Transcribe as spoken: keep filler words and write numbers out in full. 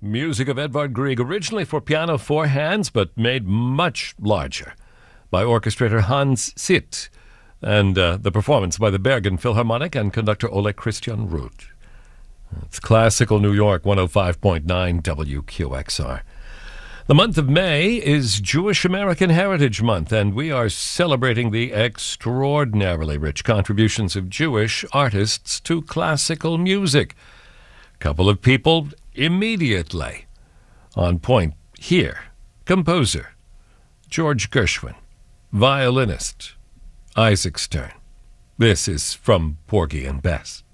music of Edvard Grieg, originally for piano four hands, but made much larger by orchestrator Hans Sitt, and uh, the performance by the Bergen Philharmonic and conductor Ole Christian Ruth. It's classical New York, one oh five point nine W Q X R. The month of May is Jewish American Heritage Month, and we are celebrating the extraordinarily rich contributions of Jewish artists to classical music. Couple of people immediately on point here. Composer George Gershwin. Violinist Isaac Stern. This is from Porgy and Bess.